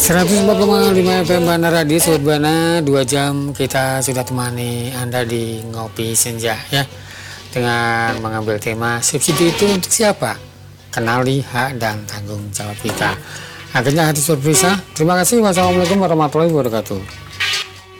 104,5 FM Bana Radio, Sobat Bana. 2 jam kita sudah temani Anda di Ngopi Senja ya, dengan mengambil tema subsidi itu untuk siapa? Kenali hak dan tanggung jawab kita. Akhirnya hati berpisah. Terima kasih. Wassalamualaikum warahmatullahi wabarakatuh.